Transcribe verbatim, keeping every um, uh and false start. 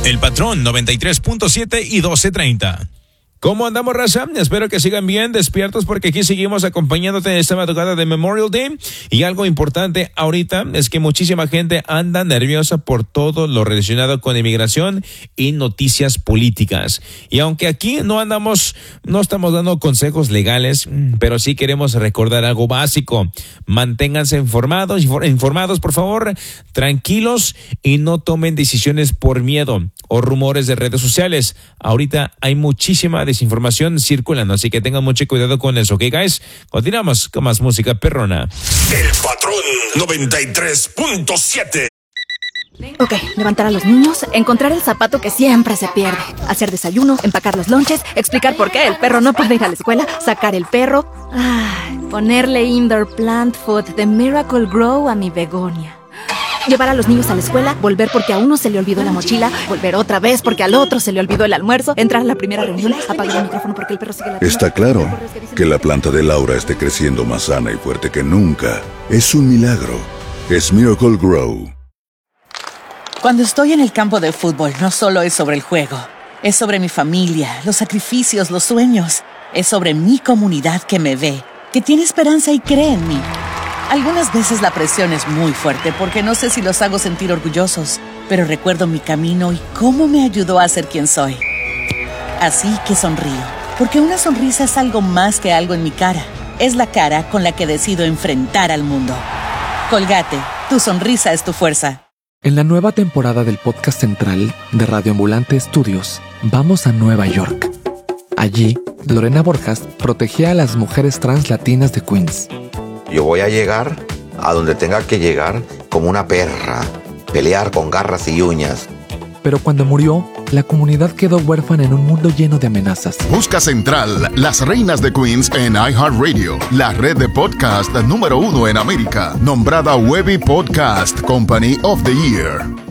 El Patrón noventa y tres punto siete y doce treinta. ¿Cómo andamos, raza? Espero que sigan bien despiertos porque aquí seguimos acompañándote en esta madrugada de Memorial Day. Y algo importante ahorita es que muchísima gente anda nerviosa por todo lo relacionado con inmigración y noticias políticas. Y aunque aquí no andamos, no estamos dando consejos legales, pero sí queremos recordar algo básico. Manténganse informados, informados, por favor, tranquilos y no tomen decisiones por miedo o rumores de redes sociales. Ahorita hay muchísima desinformación circulando, así que tengan mucho cuidado con eso, ¿ok, guys? Continuamos con más música perrona. El Patrón noventa y tres punto siete. Ok, levantar a los niños, encontrar el zapato que siempre se pierde, hacer desayuno, empacar los lonches, explicar por qué el perro no puede ir a la escuela, sacar el perro, ay, ponerle indoor plant food de Miracle Grow a mi begonia. Llevar a los niños a la escuela, volver porque a uno se le olvidó la mochila, volver otra vez porque al otro se le olvidó el almuerzo, entrar a la primera reunión, apagar el micrófono porque el perro sigue la... Está claro que la planta de Laura esté creciendo más sana y fuerte que nunca. Es un milagro. Es Miracle Grow. Cuando estoy en el campo de fútbol, no solo es sobre el juego. Es sobre mi familia, los sacrificios, los sueños. Es sobre mi comunidad que me ve, que tiene esperanza y cree en mí. Algunas veces la presión es muy fuerte porque no sé si los hago sentir orgullosos, pero recuerdo mi camino y cómo me ayudó a ser quien soy. Así que sonrío, porque una sonrisa es algo más que algo en mi cara. Es la cara con la que decido enfrentar al mundo. Colgate, tu sonrisa es tu fuerza. En la nueva temporada del podcast central de Radio Ambulante Estudios, vamos a Nueva York. Allí, Lorena Borjas protegía a las mujeres trans latinas de Queens. Yo voy a llegar a donde tenga que llegar como una perra, pelear con garras y uñas. Pero cuando murió, la comunidad quedó huérfana en un mundo lleno de amenazas. Busca Central, las reinas de Queens en iHeartRadio, la red de podcast número uno en América, nombrada Webby Podcast Company of the Year.